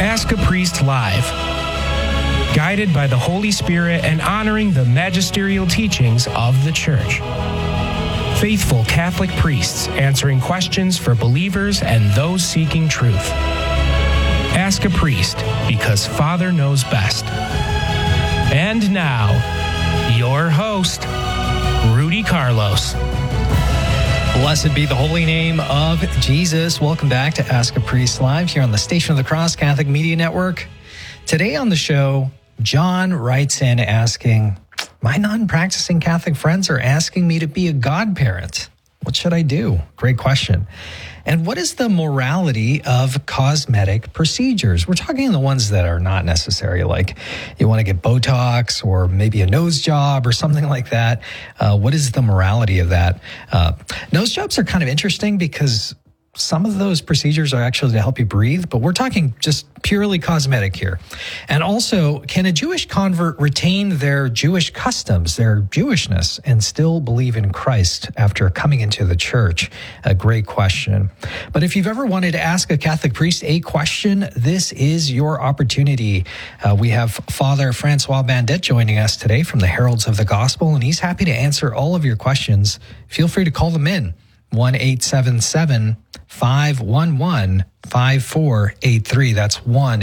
Ask a Priest Live. Guided by the Holy Spirit and honoring the magisterial teachings of the Church. Faithful Catholic priests answering questions for believers and those seeking truth. Ask a Priest, because Father knows best. And now, your host, Rudy Carlos. Blessed be the holy name of Jesus. Welcome back to Ask a Priest Live here on the Station of the Cross Catholic Media Network. Today on the show, John writes in asking, my non-practicing Catholic friends are asking me to be a godparent. What should I do? Great question. And what is the morality of cosmetic procedures? We're talking the ones that are not necessary, like you want to get Botox or maybe a nose job or something like that. What is the morality of that? Nose jobs are kind of interesting because some of those procedures are actually to help you breathe, but we're talking just purely cosmetic here. And also, can a Jewish convert retain their Jewish customs, their Jewishness, and still believe in Christ after coming into the church? A great question. But if you've ever wanted to ask a Catholic priest a question, this is your opportunity. We have Father Francois Bandet joining us today from the Heralds of the Gospel, and he's happy to answer all of your questions. Feel free to call them in. 1-877-511-5483. That's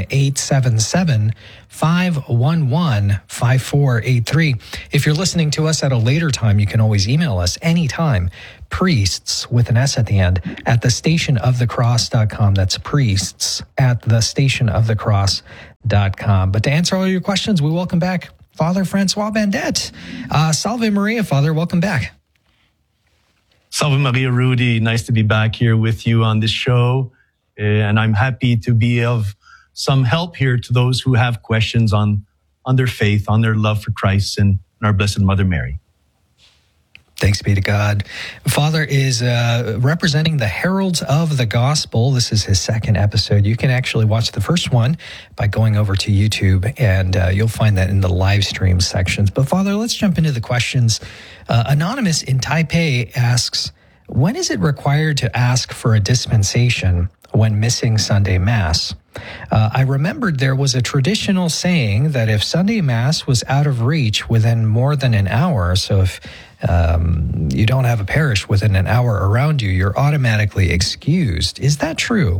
1-877-511-5483. If you're listening to us at a later time, you can always email us anytime. Priests, with an S at the end, at thestationofthecross.com. That's priests at thestationofthecross.com. But to answer all your questions, we welcome back Father Francois Bandet. Salve Maria, Father. Welcome back. Salve Maria, Rudy. Nice to be back here with you on this show. And I'm happy to be of some help here to those who have questions on their faith, on their love for Christ and our Blessed Mother Mary. Thanks be to God. Father is representing the Heralds of the Gospel. This is his second episode. You can actually watch the first one by going over to YouTube, and you'll find that in the live stream sections. But Father, let's jump into the questions. Anonymous in Taipei asks, when is it required to ask for a dispensation when missing Sunday Mass? I remembered there was a traditional saying that if Sunday Mass was out of reach within more than an hour, so if you don't have a parish within an hour around you, you're automatically excused. Is that true?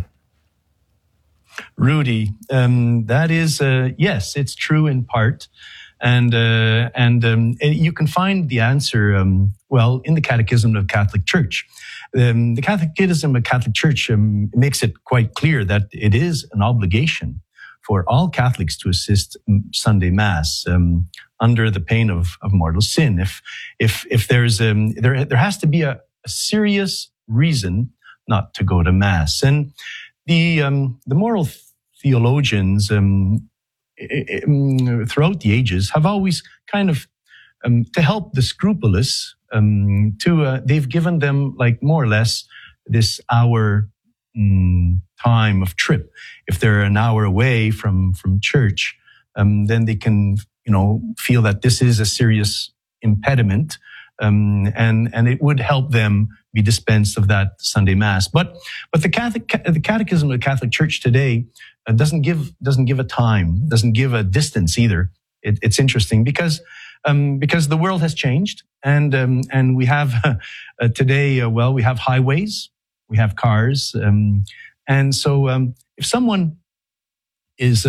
Rudy, that is, yes, it's true in part. And you can find the answer, in the Catechism of the Catholic Church. The Catechism of the Catholic Church makes it quite clear that it is an obligation for all Catholics to assist Sunday Mass under the pain of mortal sin. If there's there has to be a serious reason not to go to Mass, and the moral theologians throughout the ages have always kind of to help the scrupulous. They've given them like more or less this hour time of trip. If they're an hour away from church, then they can feel that this is a serious impediment, and it would help them be dispensed of that Sunday Mass. But the Catechism of the Catholic Church today doesn't give a time, doesn't give a distance either. It's interesting because the world has changed, and we have today. We have highways, we have cars, and so if someone is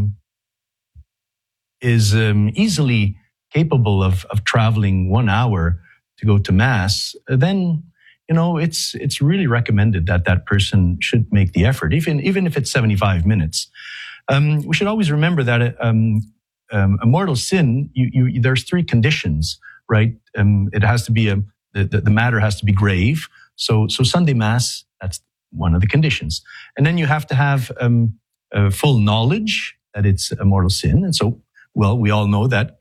easily capable of traveling 1 hour to go to Mass, then it's really recommended that person should make the effort, even if it's 75 minutes. We should always remember that a mortal sin, there's three conditions, right? It has to be the matter has to be grave. So Sunday Mass, that's one of the conditions, and then you have to have full knowledge that it's a mortal sin, and so we all know that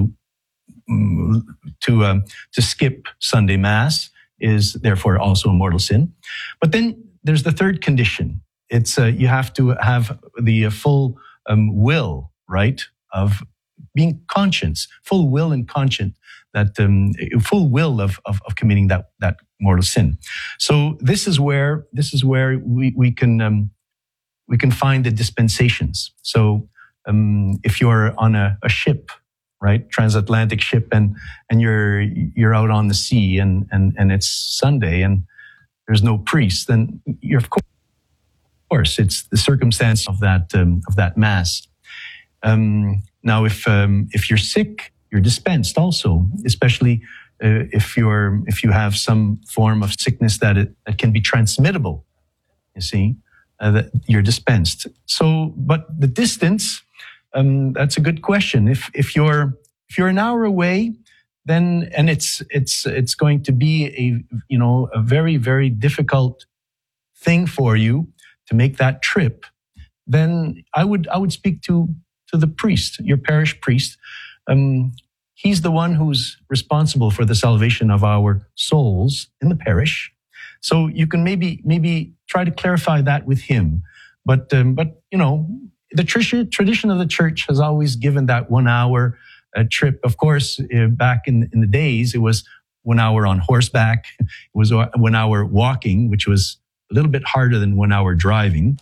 to skip Sunday Mass is therefore also a mortal sin. But then there's the third condition. It's you have to have the full will, right, of being conscious, full will and conscience, that full will of committing that mortal sin. So this is where we can we can find the dispensations. So if you're on a ship, right, transatlantic ship, and you're out on the sea, and it's Sunday, and there's no priest, then you're, of course, it's the circumstance of that mass. Now, if you're sick, you're dispensed also, especially if you have some form of sickness that can be transmittable. You see, that you're dispensed. So, but the distance, that's a good question. If you're an hour away, then, and it's going to be a very, very difficult thing for you to make that trip, then I would speak to the priest, your parish priest. He's the one who's responsible for the salvation of our souls in the parish. So you can maybe try to clarify that with him. But the tradition of the church has always given that 1 hour trip. Of course, back in the days, it was 1 hour on horseback. It was 1 hour walking, which was a little bit harder than 1 hour driving.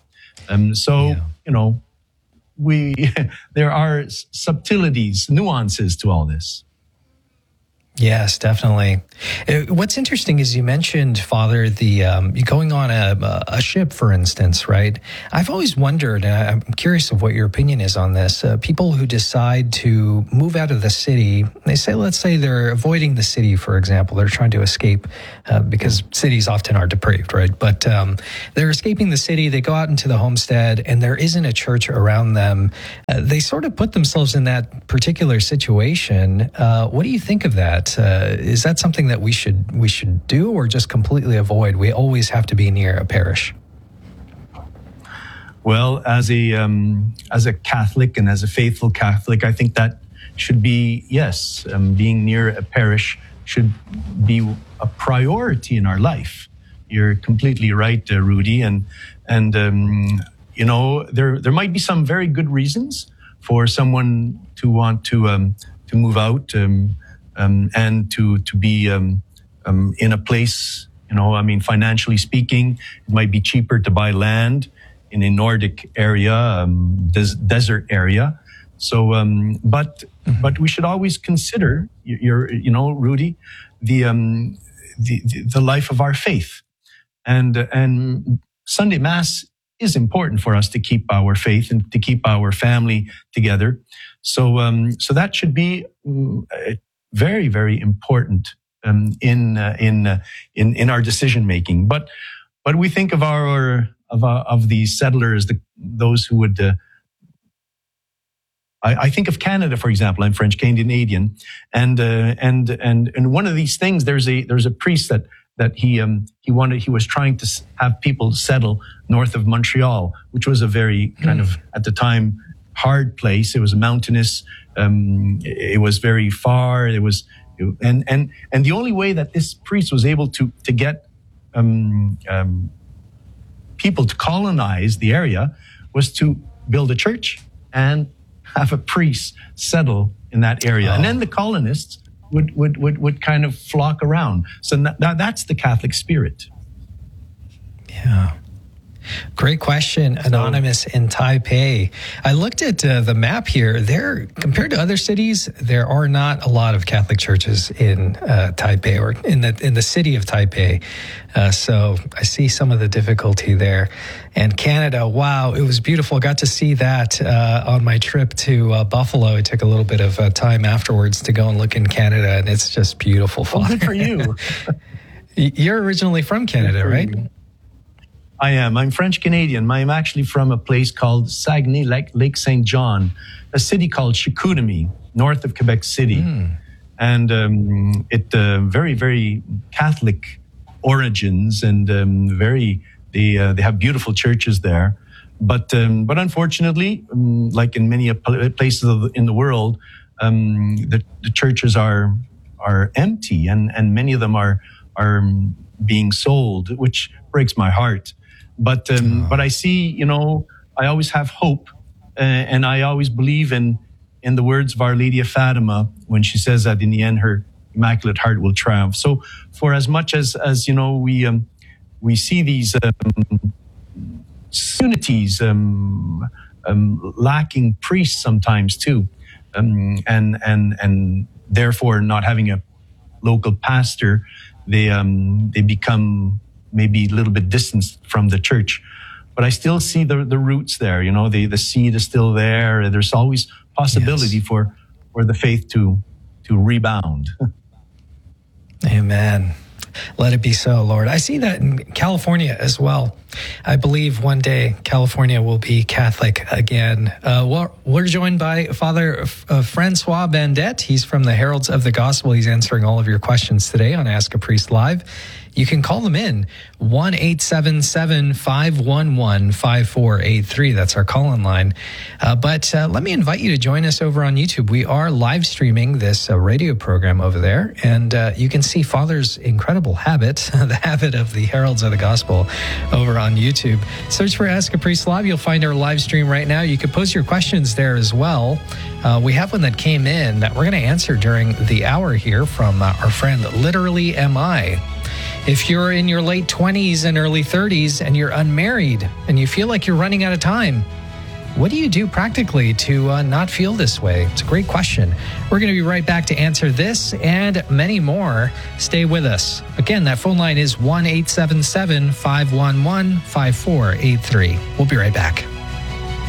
There are subtleties, nuances to all this. Yes, definitely. What's interesting is you mentioned, Father, the going on a ship, for instance, right? I've always wondered, and I'm curious of what your opinion is on this. People who decide to move out of the city, let's say they're avoiding the city, for example. They're trying to escape because cities often are depraved, right? But they're escaping the city. They go out into the homestead, and there isn't a church around them. They sort of put themselves in that particular situation. What do you think of that? Is that something that we should do, or just completely avoid? We always have to be near a parish. Well, as a Catholic and as a faithful Catholic, I think that should be, yes, being near a parish should be a priority in our life. You're completely right, Rudy, and there might be some very good reasons for someone to want to move out. And to be in a place, financially speaking, it might be cheaper to buy land in a Nordic area, desert area. So, but we should always consider, Rudy, the life of our faith, and Sunday Mass is important for us to keep our faith and to keep our family together. So that should be very, very important in our decision making. But we think of of the settlers, those who would. I think of Canada, for example. I'm French Canadian, and one of these things. There's a priest that he was trying to have people settle north of Montreal, which was a very kind of, at the time, hard place. It was mountainous. It was very far. It was, and the only way that this priest was able to get people to colonize the area was to build a church and have a priest settle in that area, and then the colonists would kind of flock around. So that's the Catholic spirit. Yeah. Great question, Anonymous in Taipei. I looked at the map here. There, compared to other cities, there are not a lot of Catholic churches in Taipei, or in the city of Taipei. So I see some of the difficulty there. And Canada, wow, it was beautiful. Got to see that on my trip to Buffalo. I took a little bit of time afterwards to go and look in Canada, and it's just beautiful. Well, good for you. You're originally from Canada, right? I am. I'm French Canadian. I'm actually from a place called Saguenay, Lake St. John, a city called Chicoutimi, north of Quebec City. And it very, very Catholic origins, and they have beautiful churches there. But unfortunately, like in many places in the world, the churches are empty, and many of them are being sold, which breaks my heart. But I see, I always have hope, and I always believe in the words of Our Lady of Fatima when she says that in the end her Immaculate Heart will triumph. So for as much as we see these unities, lacking priests sometimes too, and therefore not having a local pastor, they become maybe a little bit distant from the church. But I still see the roots there. You know, the seed is still there. There's always possibility for the faith to rebound. Amen. Let it be so, Lord. I see that in California as well. I believe one day California will be Catholic again. We're joined by Father Francois Bandette. He's from the Heralds of the Gospel. He's answering all of your questions today on Ask a Priest Live. You can call them in, 1-877-511-5483. That's our call-in line. But let me invite you to join us over on YouTube. We are live streaming this radio program over there, and you can see Father's incredible habit, the habit of the Heralds of the Gospel, over on YouTube. Search for Ask a Priest Live. You'll find our live stream right now. You can post your questions there as well. We have one that came in that we're going to answer during the hour here from our friend Literally Am I. If you're in your late 20s and early 30s and you're unmarried and you feel like you're running out of time, what do you do practically to not feel this way? It's a great question. We're going to be right back to answer this and many more. Stay with us. Again, that phone line is 1-877-511-5483. We'll be right back.